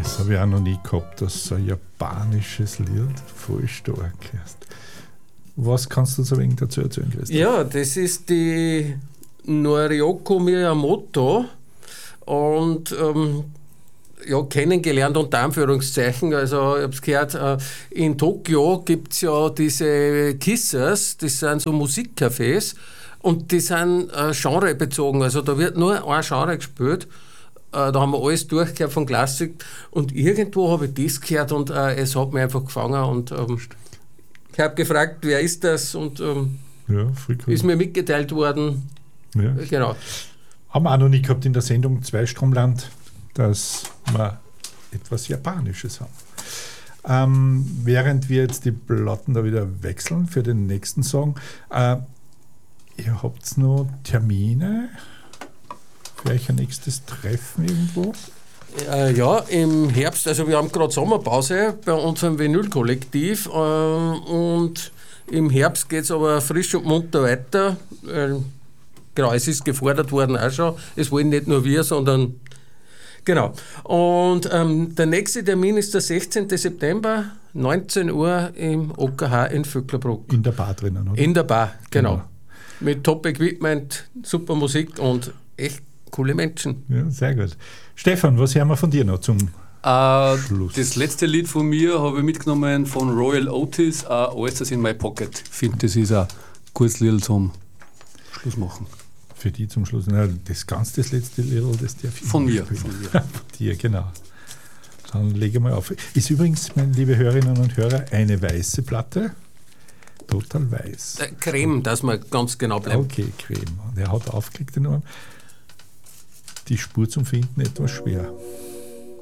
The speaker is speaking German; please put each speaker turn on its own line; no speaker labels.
Das habe ich auch noch nie gehabt, dass so ein japanisches Lied voll stark ist. Was kannst du so wenig dazu erzählen, Christian?
Ja, das ist die Noriyoko Miyamoto und kennengelernt unter Anführungszeichen. Also ich habe es gehört, in Tokio gibt es ja diese Kissers, das sind so Musikcafés und die sind genrebezogen. Also da wird nur ein Genre gespielt. Da haben wir alles durchgehört von Klassik und irgendwo habe ich das gehört und es hat mich einfach gefangen und ich habe gefragt, wer ist das und
ja, voll cool.
ist mir mitgeteilt worden.
Ja.
Genau.
Haben wir auch noch nie gehabt in der Sendung Zweistromland, dass wir etwas Japanisches haben. Während wir jetzt die Platten da wieder wechseln für den nächsten Song, ihr habt noch Termine für euch ein nächstes Treffen irgendwo?
Ja, im Herbst, also wir haben gerade Sommerpause bei unserem Vinyl-Kollektiv und im Herbst geht es aber frisch und munter weiter. Genau, es ist gefordert worden auch schon. Es wollen nicht nur wir, sondern genau. Und der nächste Termin ist der 16. September, 19 Uhr im OKH in Vöcklerbruck.
In der Bar drinnen, oder?
In der Bar, genau. Mit Top-Equipment, super Musik und echt coole Menschen.
Ja, sehr gut. Stefan, was hören wir von dir noch zum Schluss?
Das letzte Lied von mir habe ich mitgenommen von Royal Otis, Alles das in my pocket. Ich finde, das ist ein gutes Lied zum Schluss machen.
Für die zum Schluss. Na, das letzte Lied, das darf ich
von mir.
Von dir, genau. Dann lege mal auf. Ist übrigens, meine liebe Hörerinnen und Hörer, eine weiße Platte. Total weiß.
Creme, dass man ganz genau bleibt.
Okay, Creme. Und er hat aufgelegt den Arm. Die Spur zum Finden etwas schwer.